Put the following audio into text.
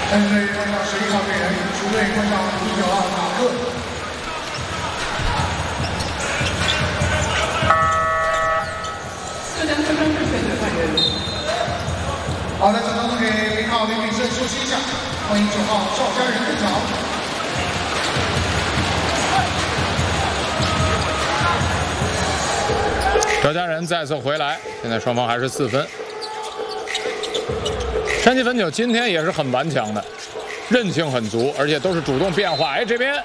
但是对冠上11号队员，主队冠上19号马克。 浙江科商队选手换人。 好的，掌声给0号林炳胜休息一下，欢迎9号赵家人登场。 赵家人再次回来，现在双方还是4分。山崎汾酒今天也是很顽强的，韧性很足，而且都是主动变化。哎，这边